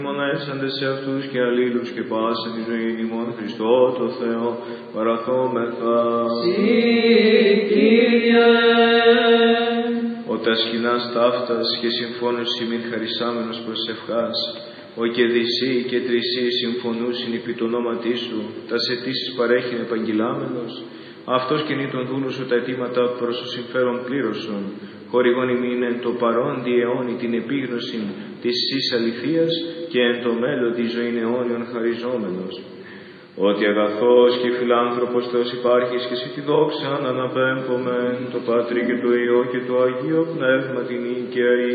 Μονέσαντες σε αυτούς και αλλήλους και πάσα τη ζωή ημών Χριστό το Θεό παραθόμεθα. Συ, Κύριε. Ο τα σκηνάς ταύτας και συμφώνους ημίν χαρισάμενος προσευχάς, ο και δυσί και τρισί συμφωνούσιν επί το ονόματί σου, τας αιτήσεις παρέχειν επαγγελάμενος, αυτός καινεί τον δούλου σου τα αιτήματα προς το συμφέρον πλήρωσον, χορηγών ημίν εν το παρόν διαιώνι την επίγνωση της εις αληθείας και εν το μέλλον τη ζωήν αιώνιον χαριζόμενος. Ότι αγαθός και φιλάνθρωπος Θεός υπάρχεις και σε τη δόξα αναπέμπομεν το Πατρί και το Υιό και το Αγίο Πνεύμα την νίκαια